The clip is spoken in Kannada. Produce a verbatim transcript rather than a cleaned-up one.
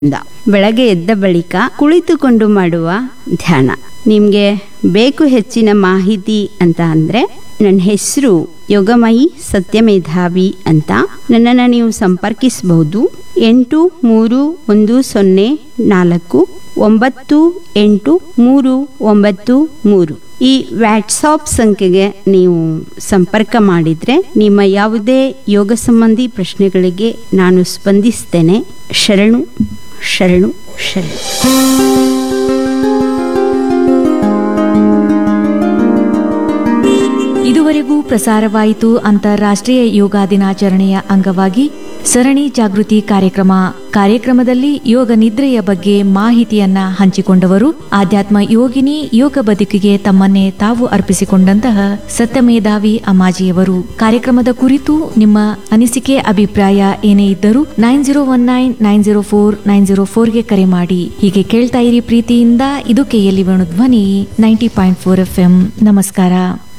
ದ. ಬೆಳಗ್ಗೆ ಎದ್ದ ಬಳಿಕ ಕುಳಿತುಕೊಂಡು ಮಾಡುವ ಧ್ಯಾನ. ನಿಮಗೆ ಬೇಕು ಹೆಚ್ಚಿನ ಮಾಹಿತಿ ಅಂತ ಅಂದರೆ ನನ್ನ ಹೆಸರು ಯೋಗಮಯಿ ಸತ್ಯಮೇಧಾವಿ ಅಂತ. ನನ್ನನ್ನು ನೀವು ಸಂಪರ್ಕಿಸಬಹುದು ಎಂಟು ಮೂರು ಒಂದು ಸೊನ್ನೆ ನಾಲ್ಕು ಒಂಬತ್ತು ಎಂಟು ಮೂರು ಒಂಬತ್ತು ಮೂರು ಈ ವ್ಯಾಟ್ಸಾಪ್ ಸಂಖ್ಯೆಗೆ ನೀವು ಸಂಪರ್ಕ ಮಾಡಿದರೆ ನಿಮ್ಮ ಯಾವುದೇ ಯೋಗ ಸಂಬಂಧಿ ಪ್ರಶ್ನೆಗಳಿಗೆ ನಾನು ಸ್ಪಂದಿಸ್ತೇನೆ. ಶರಣು ಶರಣು ಶರಣು. ಇದುವರೆಗೂ ಪ್ರಸಾರವಾಯಿತು ಅಂತಾರಾಷ್ಟ್ರೀಯ ಯೋಗ ದಿನಾಚರಣೆಯ ಅಂಗವಾಗಿ ಸರಣಿ ಜಾಗೃತಿ ಕಾರ್ಯಕ್ರಮ. ಕಾರ್ಯಕ್ರಮದಲ್ಲಿ ಯೋಗ ನಿದ್ರೆಯ ಬಗ್ಗೆ ಮಾಹಿತಿಯನ್ನ ಹಂಚಿಕೊಂಡವರು ಆಧ್ಯಾತ್ಮ ಯೋಗಿನಿ, ಯೋಗ ಬದುಕಿಗೆ ತಮ್ಮನ್ನೇ ತಾವು ಅರ್ಪಿಸಿಕೊಂಡಂತಹ ಸತ್ಯಮೇಧಾವಿ ಅಮ್ಮಾಜಿಯವರು. ಕಾರ್ಯಕ್ರಮದ ಕುರಿತು ನಿಮ್ಮ ಅನಿಸಿಕೆ ಅಭಿಪ್ರಾಯ ಏನೇ ಇದ್ದರೂ nine zero one nine nine zero four nine zero ಫೋರ್ಗೆ ಕರೆ ಮಾಡಿ. ಹೀಗೆ ಕೇಳ್ತಾ ಇರಿ ಪ್ರೀತಿಯಿಂದ. ಇದು ಕೆಎಲ್ಇ ವೇಣು ಧ್ವನಿ ninety point four F M. ನಮಸ್ಕಾರ.